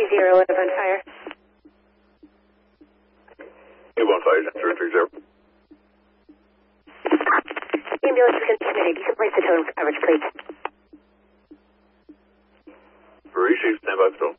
live on fire. Live on fire, 030. Ambulance is committed. You can place the total coverage, please. Marie, stand by patrol.